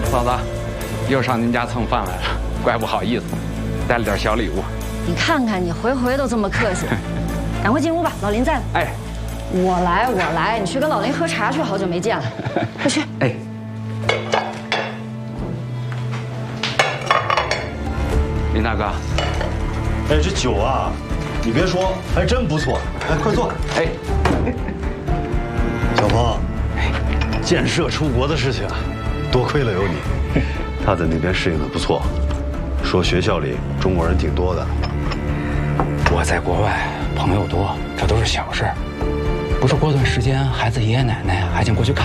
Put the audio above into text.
嫂子，又上您家蹭饭来了，怪不好意思，带了点小礼物。 你看看你回回都这么客气，赶快进屋吧，老林在呢。 哎， 我来，你去跟老林喝茶去，好久没见了，快去。 哎，林大哥， 哎，这酒啊，你别说，还真不错。来，快坐。 哎， 小鹏，建设出国的事情啊，多亏了有你。他在那边适应的不错，说学校里中国人挺多的。 我在国外朋友多，这都是小事。不是过段时间孩子爷爷奶奶还想过去看